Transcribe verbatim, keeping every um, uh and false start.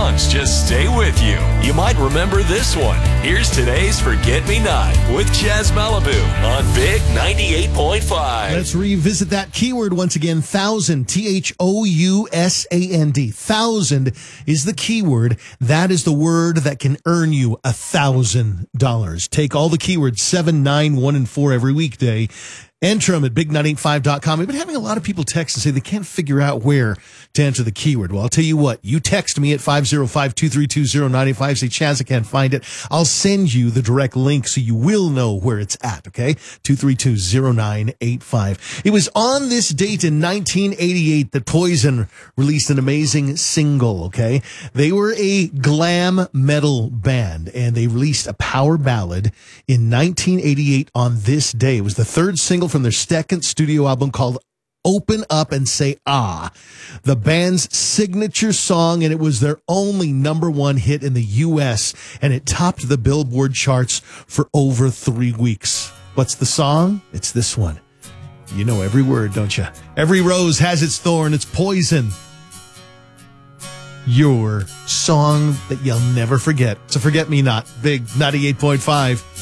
songs just stay with you. You might remember this one. Here's today's Forget Me Not with Chaz Malibu on Big ninety-eight point five. Let's revisit that keyword once again. Thousand, T H O U S A N D. Thousand is the keyword. That is the word that can earn you a thousand dollars. Take all the keywords, seven, nine, one, and four every weekday. Enter them at big nine eight five dot com. We've been having a lot of people text and say they can't figure out where to enter the keyword. Well, I'll tell you what. You text me at five oh five, two three two, oh nine eight five. Say, Chaz, I can't find it. I'll send you the direct link so you will know where it's at, okay? two three two, oh nine eight five. It was on this date in nineteen eighty-eight that Poison released an amazing single, okay? They were a glam metal band, and they released a power ballad in nineteen eighty-eight on this day. It was the third single from their second studio album called Open Up and Say Ah, the band's signature song, and it was their only number one hit in the U S, and it topped the Billboard charts for over three weeks. What's the song? It's this one. You know every word, don't you? Every rose has its thorn. It's Poison. Your song that you'll never forget. So Forget Me Not. Big ninety-eight point five.